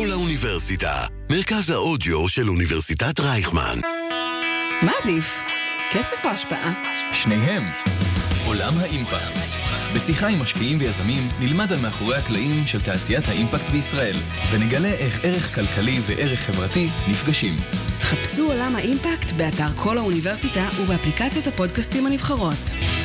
כל האוניברסיטה, מרכז האודיו של אוניברסיטת רייכמן. מה עדיף? כסף או השפעה? שניהם. עולם האימפקט. בשיחה עם משקיעים ויזמים נלמד על מאחורי הקלעים של תעשיית האימפקט בישראל, ונגלה איך ערך כלכלי וערך חברתי נפגשים. חפשו עולם האימפקט באתר כל האוניברסיטה ובאפליקציות הפודקאסטים הנבחרות.